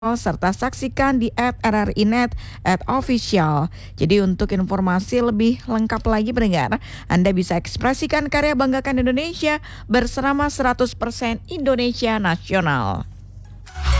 serta saksikan di @rrinet @official. Jadi untuk informasi lebih lengkap lagi pendengar, Anda bisa ekspresikan karya banggakan Indonesia bersama 100% Indonesia Nasional.